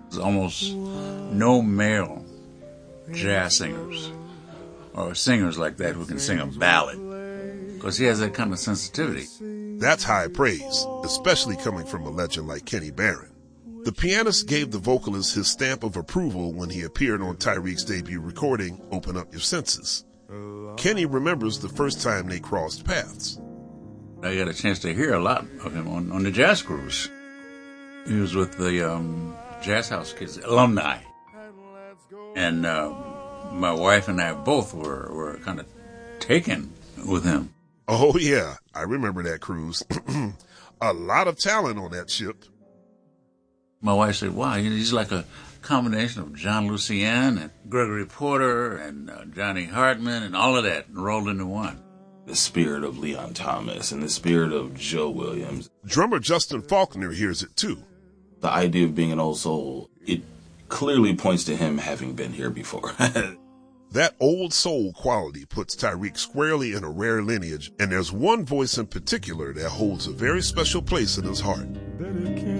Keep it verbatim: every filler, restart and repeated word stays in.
There's almost no male jazz singers or singers like that who can sing a ballad, because he has that kind of sensitivity. That's high praise, especially coming from a legend like Kenny Barron. The pianist gave the vocalist his stamp of approval when he appeared on Tyreek's debut recording, Open Up Your Senses. Kenny remembers the first time they crossed paths. I got a chance to hear a lot of him on, on the jazz cruise. He was with the um, Jazz House Kids, alumni. And uh, my wife and I both were, were kind of taken with him. Oh, yeah, I remember that cruise. A lot of talent on that ship. My wife said, wow, he's like a combination of John Lucien and Gregory Porter and uh, Johnny Hartman and all of that rolled into one. The spirit of Leon Thomas and the spirit of Joe Williams. Drummer Justin Faulkner hears it too. The idea of being an old soul, it clearly points to him having been here before. That old soul quality puts Tyreek squarely in a rare lineage, and there's one voice in particular that holds a very special place in his heart.